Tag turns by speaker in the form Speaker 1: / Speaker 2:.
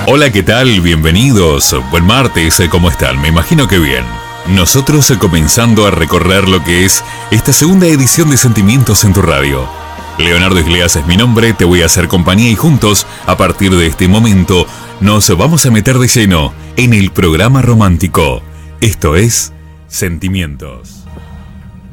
Speaker 1: Hola, ¿qué tal? Bienvenidos. Buen martes, ¿cómo están? Me imagino que bien. Nosotros comenzando a recorrer lo que es esta segunda edición de Sentimientos en tu radio. Leonardo Iglesias es mi nombre, te voy a hacer compañía y juntos, a partir de este momento, nos vamos a meter de lleno en el programa romántico. Esto es Sentimientos.